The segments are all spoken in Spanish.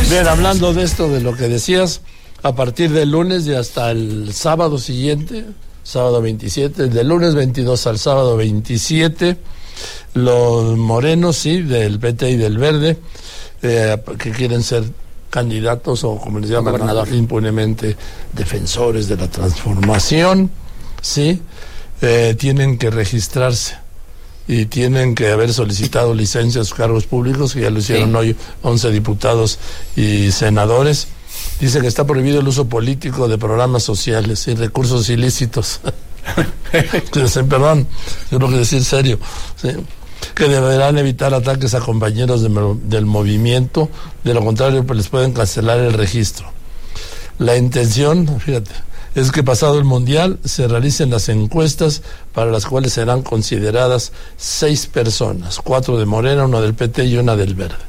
Bien, hablando de esto, de lo que decías, a partir del lunes y hasta el sábado siguiente, sábado 27, del lunes 22 al sábado 27, los morenos, sí, del PT y del Verde, que quieren ser candidatos o, como les llaman impunemente, defensores de la transformación, sí, tienen que registrarse y tienen que haber solicitado licencia a sus cargos públicos, que ya lo hicieron hoy 11 diputados y senadores. Dice que está prohibido el uso político de programas sociales y recursos ilícitos. Perdón, yo tengo que decir serio. ¿Sí? Que deberán evitar ataques a compañeros del movimiento, de lo contrario pues les pueden cancelar el registro. La intención, fíjate, es que pasado el Mundial se realicen las encuestas para las cuales serán consideradas 6 personas, 4 de Morena, 1 del PT y 1 del Verde.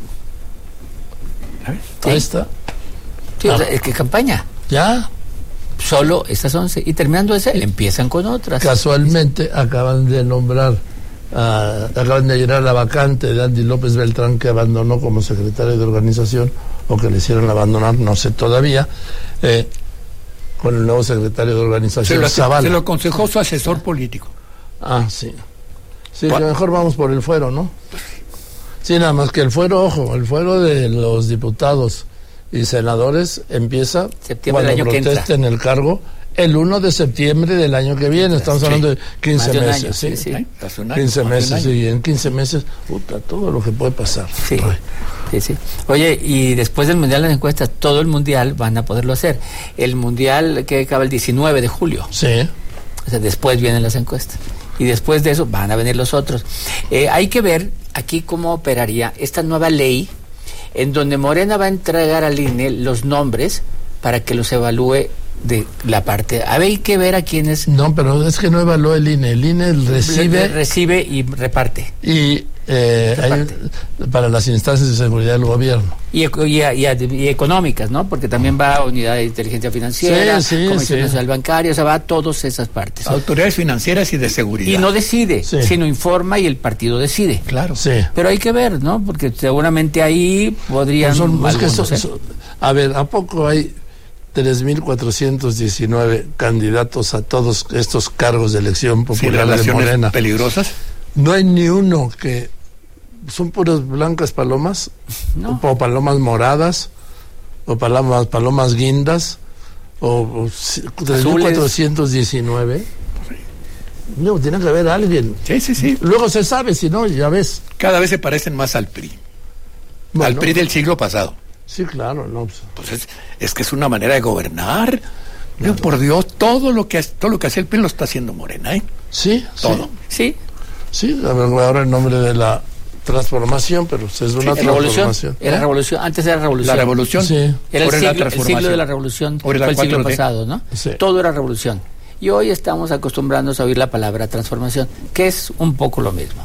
Sí. Ahí está. Sí, o sea, es que campaña. Ya. Solo estas 11. Y terminando ese, empiezan con otras. Casualmente acaban de nombrar, acaban de llenar la vacante de Andy López Beltrán, que abandonó como secretario de organización, o que le hicieron abandonar, no sé todavía, con el nuevo secretario de organización, Zavala. Se lo aconsejó su asesor político. Ah, sí. Sí, que mejor vamos por el fuero, ¿no? Sí, nada más que el fuero, ojo, el fuero de los diputados y senadores empieza septiembre cuando del año protesten el cargo el 1 de septiembre del año que viene. Estamos hablando de 15 meses, ¿sí? Sí. 15 meses, sí, en 15 meses, puta, todo lo que puede pasar. Sí. Sí. Oye, y después del Mundial de las encuestas, todo el Mundial van a poderlo hacer. El Mundial que acaba el 19 de julio. Sí. O sea, después vienen las encuestas. Y después de eso van a venir los otros. Hay que ver aquí cómo operaría esta nueva ley en donde Morena va a entregar al INE los nombres para que los evalúe de la parte. Hay que ver a quiénes. No, pero es que no evalúa el INE. El INE recibe y reparte. Y para las instancias de seguridad del gobierno. Y económicas, ¿no? Porque también va a Unidad de Inteligencia Financiera, Comisión Nacional Bancaria, o sea, va a todas esas partes. Autoridades financieras y de seguridad. Y no decide, sino informa y el partido decide. Claro. Sí. Pero hay que ver, ¿no? Porque seguramente ahí podrían... a ver, ¿a poco hay 3.419 candidatos a todos estos cargos de elección popular de Morena? ¿Peligrosas? No hay ni uno que... ¿Son puras blancas palomas? No. ¿O palomas moradas? ¿O palomas guindas? ¿O 3.419? No, tiene que haber alguien. Sí. Luego se sabe, si no, ya ves. Cada vez se parecen más al PRI. Bueno, al PRI del siglo pasado. Sí, claro. No. Pues es que es una manera de gobernar. Claro. Por Dios, todo lo que hace el PRI lo está haciendo Morena, ¿eh? Sí. Todo. Sí. Sí, a ver, ahora el nombre de la transformación, pero es una transformación. Era revolución, antes era revolución. La revolución. Sí. Era el siglo de la revolución, fue el siglo pasado, ¿no? Sí. Todo era revolución. Y hoy estamos acostumbrándonos a oír la palabra transformación, que es un poco lo mismo.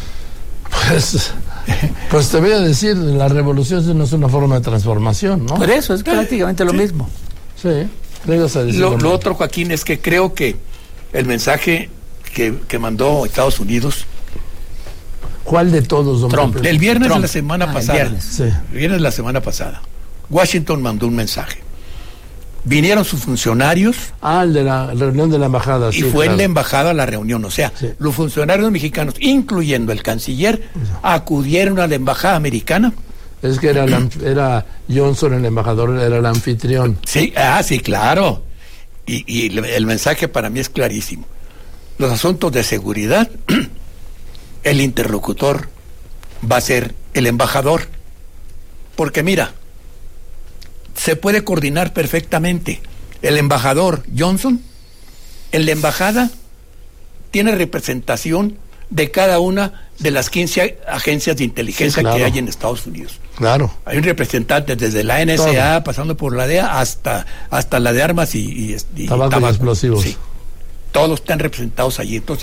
Pues te voy a decir, la revolución no es una forma de transformación, ¿no? Por eso, es prácticamente lo mismo. Sí, debes a decir lo otro, Joaquín, es que creo que el mensaje que mandó Estados Unidos... ¿Cuál de todos, don Trump? El viernes Trump. de la semana pasada. El viernes de la semana pasada. Washington mandó un mensaje. Vinieron sus funcionarios. El de la reunión de la embajada. Y fue en la embajada a la reunión. O sea, los funcionarios mexicanos, incluyendo el canciller, acudieron a la embajada americana. Es que era Johnson, el embajador, era el anfitrión. Sí, sí, claro. Y el mensaje para mí es clarísimo. Los asuntos de seguridad, el interlocutor va a ser el embajador. Porque mira, se puede coordinar perfectamente. El embajador Johnson, en la embajada, tiene representación de cada una de las 15 agencias de inteligencia que hay en Estados Unidos. Claro. Hay un representante desde la NSA, pasando por la DEA, hasta la de armas y tabaco y explosivos. Sí. Todos están representados allí. Entonces,